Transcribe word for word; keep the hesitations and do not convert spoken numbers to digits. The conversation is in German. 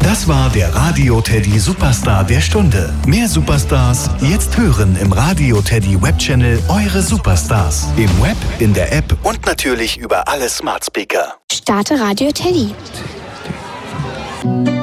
Das war der Radio Teddy Superstar der Stunde. Mehr Superstars jetzt hören im Radio Teddy Webchannel Eure Superstars. Im Web, in der App und natürlich über alle Smart Speaker. Starte Radio Teddy.